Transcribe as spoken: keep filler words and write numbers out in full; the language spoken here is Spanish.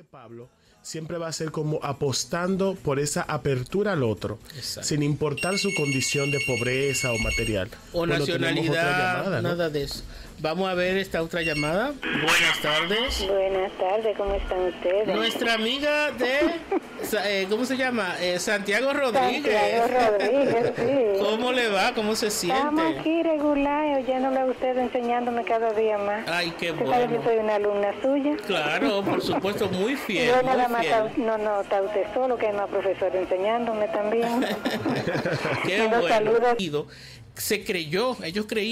de Pablo siempre va a ser como apostando por esa apertura al otro, exacto, sin importar su condición de pobreza o material. O bueno, nacionalidad, llamada, ¿no? Nada de eso. Vamos a ver esta otra llamada. Buenas tardes. Buenas tardes, ¿cómo están ustedes? Nuestra amiga de, eh, ¿cómo se llama? Eh, Santiago Rodríguez. Santiago Rodríguez, sí. ¿Cómo le va? ¿Cómo se siente? Estamos aquí regular, oyéndole a usted, enseñándome cada día más. Ay, qué ¿Usted bueno. sabe que soy una alumna suya? Claro, por supuesto, muy fiel. Yo muy nada más, fiel. no, no, está usted solo, que hay más profesor enseñándome también. Qué bueno. Saludos. Se creyó, ellos creían